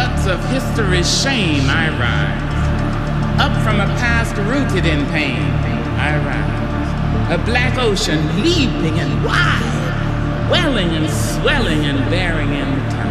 guts of history's shame I rise. Up from a past rooted in pain I rise. A black ocean leaping and wide, welling and swelling and bearing in time.